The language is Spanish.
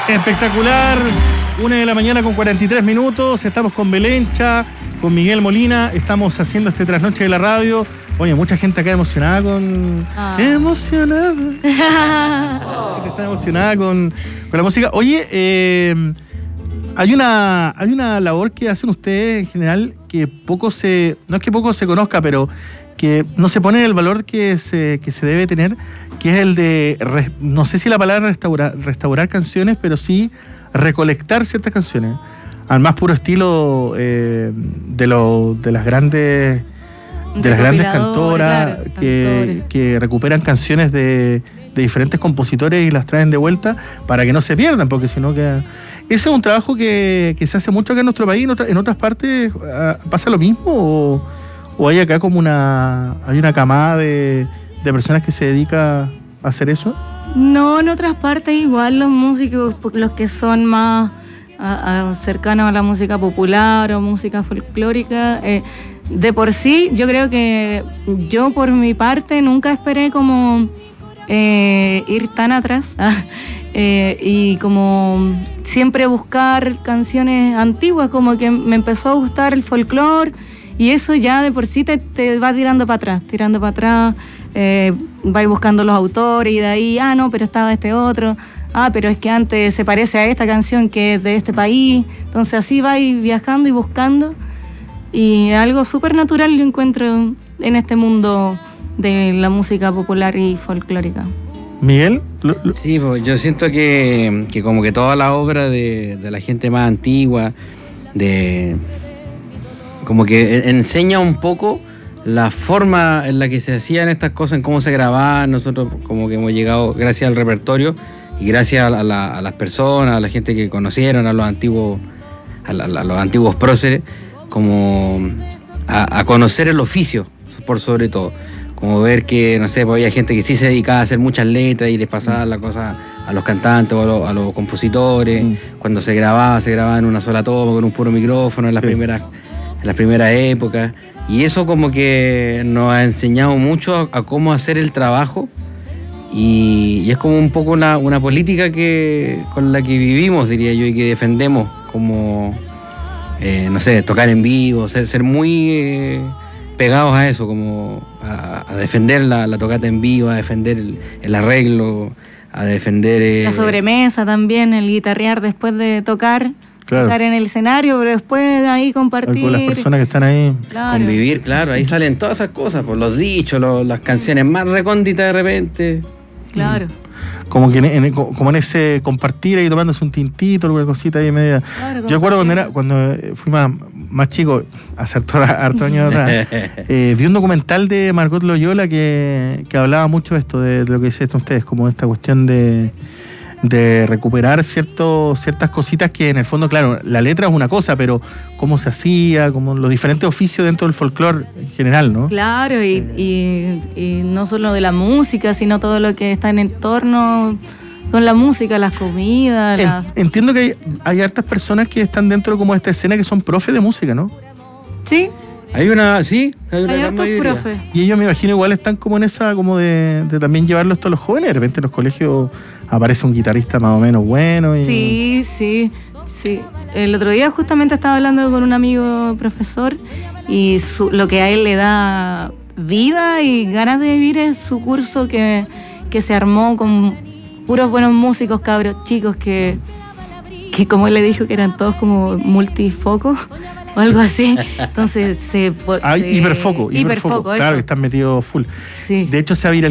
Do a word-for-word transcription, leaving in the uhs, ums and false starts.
Espectacular, una de la mañana con cuarenta y tres minutos, estamos con Belencha, con Miguel Molina, estamos haciendo este trasnoche de la radio. Oye, mucha gente acá emocionada con... Ah. Emocionada. La gente está emocionada con, con la música. Oye, eh, hay, una, hay una labor que hacen ustedes en general que poco se... No es que poco se conozca, pero que no se pone el valor que se, que se debe tener, que es el de, no sé si la palabra restaurar, restaurar canciones, pero sí recolectar ciertas canciones, al más puro estilo eh, de, lo, de las grandes de las grandes cantoras, claro, que, que recuperan canciones de, de diferentes compositores y las traen de vuelta para que no se pierdan, porque si no queda... Ese es un trabajo que, que se hace mucho acá en nuestro país. ¿En, otra, en otras partes pasa lo mismo o, o hay acá como una hay una camada de, de personas que se dedica a hacer eso? No, en otras partes igual los músicos, los que son más a, a, cercanos a la música popular o música folclórica, eh, de por sí yo creo que yo por mi parte nunca esperé como eh, ir tan atrás eh, y como siempre buscar canciones antiguas, como que me empezó a gustar el folclore y eso ya de por sí te, te va tirando para atrás, tirando para atrás. Eh, vais buscando los autores y de ahí, ah, no, pero estaba este otro, ah, pero es que antes se parece a esta canción que es de este país, entonces así vais viajando y buscando y algo súper natural yo encuentro en este mundo de la música popular y folclórica. Miguel. Lo, lo... Sí, pues yo siento que, que como que toda la obra de, de la gente más antigua, de como que enseña un poco la forma en la que se hacían estas cosas, en cómo se grababan. Nosotros como que hemos llegado gracias al repertorio y gracias a, la, a las personas, a la gente que conocieron, a los antiguos, a, la, a los antiguos próceres, como a, a conocer el oficio, por sobre todo. Como ver que, no sé, pues había gente que sí se dedicaba a hacer muchas letras y les pasaba la cosa a los cantantes o a los, a los compositores. Mm. Cuando se grababa, se grababa en una sola toma, con un puro micrófono en las, sí. primeras, en las primeras épocas. Y eso como que nos ha enseñado mucho a, a cómo hacer el trabajo y, y es como un poco una, una política que, con la que vivimos, diría yo, y que defendemos, como, eh, no sé, tocar en vivo, ser, ser muy eh, pegados a eso, como a, a defender la, la tocata en vivo, a defender el, el arreglo, a defender... Eh, la sobremesa también, el guitarrear después de tocar. Claro. Estar en el escenario, pero después ahí compartir. Con las personas que están ahí. Claro. Convivir, claro. Ahí salen todas esas cosas, por los dichos, los, las canciones más recónditas de repente. Claro. Como que en, en, como en ese compartir ahí tomándose un tintito, alguna cosita ahí media. Claro, yo recuerdo cuando, era, cuando fui más, más chico, hace harto años atrás, eh, vi un documental de Margot Loyola que, que hablaba mucho de esto, de, de lo que dicen ustedes, como esta cuestión de... de recuperar cierto, ciertas cositas que en el fondo, claro, la letra es una cosa, pero cómo se hacía, como los diferentes oficios dentro del folclore en general, ¿no? Claro, y, y, y no solo de la música, sino todo lo que está en el entorno con la música, las comidas. En, la... Entiendo que hay, hay hartas personas que están dentro como de esta escena que son profes de música, ¿no? Sí. Hay una, sí, hay una hay hartos profes. Y ellos me imagino igual están como en esa, como de, de también llevarlo esto a los jóvenes. De repente en los colegios aparece un guitarrista más o menos bueno. Y... Sí, sí, sí. El otro día justamente estaba hablando con un amigo profesor y su, lo que a él le da vida y ganas de vivir es su curso que, que se armó con puros buenos músicos, cabros chicos que, que como él le dijo que eran todos como multifocos. O algo así, entonces se... Ah, se hiperfoco, hiperfoco, hiperfoco, claro, que están metidos full. Sí. De hecho se ha viralizado